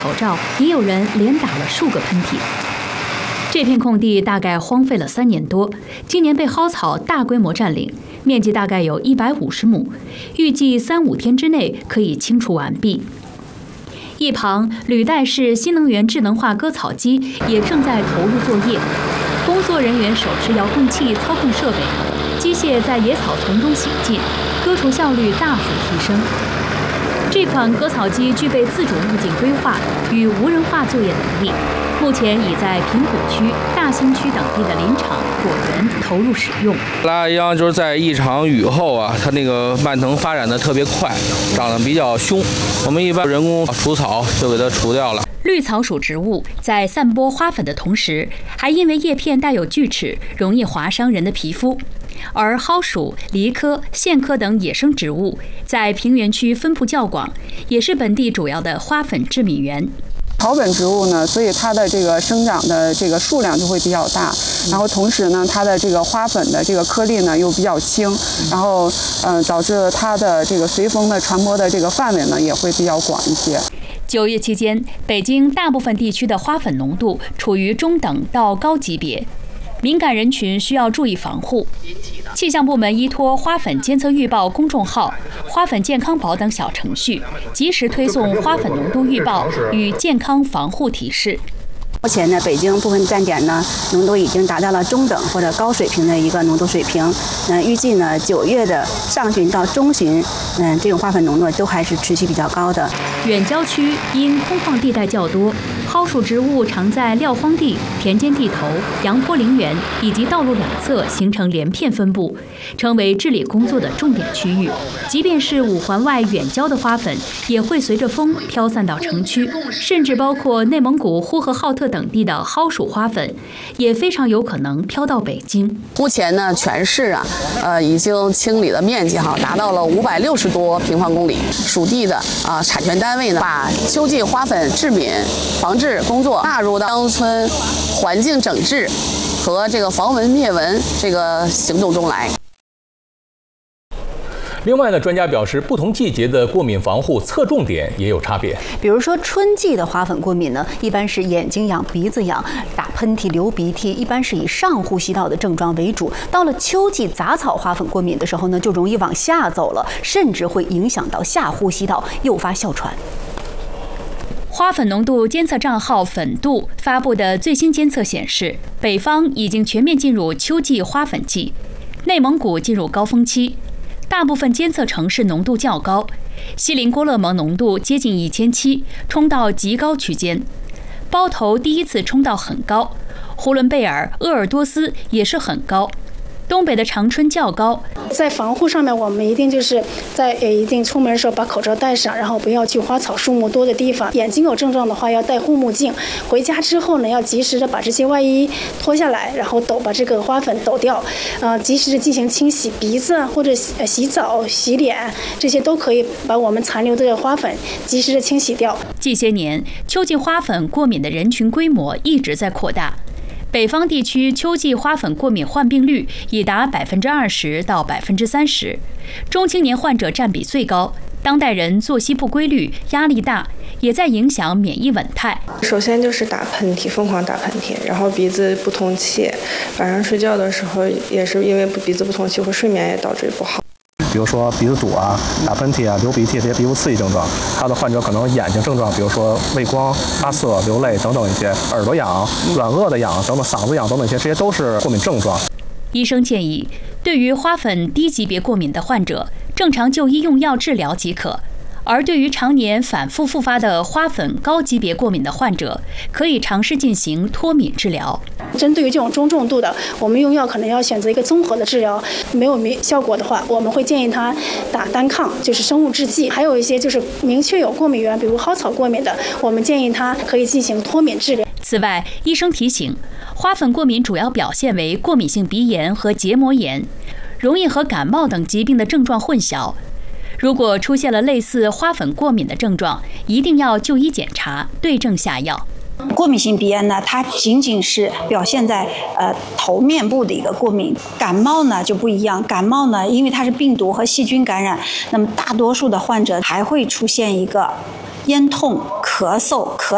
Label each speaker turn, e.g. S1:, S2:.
S1: 口罩，也有人连打了数个喷嚏。这片空地大概荒废了3年多，今年被蒿草大规模占领，面积大概有150亩，预计3-5天之内可以清除完毕。一旁，履带市新能源智能化割草机也正在投入作业，工作人员手持遥控器操控设备，机械在野草丛中行进，割除效率大幅提升。这款割草机具备自主路径规划与无人化作业能力，目前已在平谷区、大兴区等地的林场、果园投入使用。
S2: 拉秧就是在一场雨后啊，它那个蔓藤发展的特别快，长得比较凶。我们一般人工除草就给它除掉了。
S1: 绿草属植物在散播花粉的同时，还因为叶片带有锯齿，容易划伤人的皮肤。而蒿属、梨科、苋科等野生植物在平原区分布较广，也是本地主要的花粉致敏源。
S3: 草本植物呢，所以它的这个生长的这个数量就会比较大，然后同时呢，它的这个花粉的这个颗粒呢又比较轻，然后导致它的这个随风的传播的这个范围呢也会比较广一些。
S1: 9月期间，北京大部分地区的花粉浓度处于中等到高级别，敏感人群需要注意防护。气象部门依托花粉监测预报公众号、花粉健康宝等小程序，及时推送花粉浓度预报与健康防护提示。
S4: 目前呢，北京部分站点呢浓度已经达到了中等或者高水平的一个浓度水平。预计呢9月的上旬到中旬，这种花粉浓度都还是持续比较高的。
S1: 远郊区因空旷地带较多，蒿属植物常在撂荒地、田间地头、阳坡陵园以及道路两侧形成连片分布，成为治理工作的重点区域。即便是5环外远郊的花粉，也会随着风飘散到城区，甚至包括内蒙古呼和浩特等地的蒿属花粉，也非常有可能飘到北京。
S5: 目前呢，全市已经清理的面积达到了560多平方公里。属地的产权单位呢，把秋季花粉致敏防治工作纳入到乡村环境整治和这个防蚊灭蚊这个行动中来。
S6: 另外呢，专家表示，不同季节的过敏防护侧重点也有差别。
S7: 比如说，春季的花粉过敏呢，一般是眼睛痒、鼻子痒、打喷嚏、流鼻涕，一般是以上呼吸道的症状为主。到了秋季杂草花粉过敏的时候呢，就容易往下走了，甚至会影响到下呼吸道，诱发哮喘。
S1: 花粉浓度监测账号粉度发布的最新监测显示，北方已经全面进入秋季花粉季，内蒙古进入高峰期。大部分监测城市浓度较高，锡林郭勒盟浓度接近1700，冲到极高区间。包头第一次冲到很高，呼伦贝尔、鄂尔多斯也是很高。东北的长春较高。
S8: 在防护上面，我们一定就是在一定出门的时候把口罩戴上，然后不要去花草树木多的地方。眼睛有症状的话要戴护目镜。回家之后呢，要及时的把这些外衣脱下来，然后把这个花粉抖掉，及时的进行清洗鼻子或者洗澡、洗脸，这些都可以把我们残留的花粉及时的清洗掉。
S1: 近些年，秋季花粉过敏的人群规模一直在扩大。北方地区秋季花粉过敏患病率已达20%到30%，中青年患者占比最高。当代人作息不规律、压力大，也在影响免疫稳态。
S9: 首先就是打喷嚏，疯狂打喷嚏，然后鼻子不通气，晚上睡觉的时候也是因为鼻子不通气和睡眠也导致不好。
S10: 比如说鼻子堵啊、打喷嚏啊、流鼻涕这些鼻部刺激症状，还有的患者可能眼睛症状，比如说畏光、发涩、流泪等等一些，耳朵痒、软腭的痒等等，嗓子痒等等一些，这些都是过敏症状。
S1: 医生建议，对于花粉低级别过敏的患者，正常就医用药治疗即可。而对于常年反复复发的花粉高级别过敏的患者，可以尝试进行脱敏治疗。
S8: 针对于这种中重度的，我们用药可能要选择一个综合的治疗。没有效果的话，我们会建议他打单抗，就是生物制剂。还有一些就是明确有过敏源，比如蒿草过敏的，我们建议他可以进行脱敏治疗。
S1: 此外，医生提醒，花粉过敏主要表现为过敏性鼻炎和结膜炎，容易和感冒等疾病的症状混淆。如果出现了类似花粉过敏的症状，一定要就医检查，对症下药。
S4: 过敏性鼻炎呢，它仅仅是表现在头面部的一个过敏。感冒呢就不一样，感冒呢因为它是病毒和细菌感染，那么大多数的患者还会出现一个咽痛、咳嗽、咳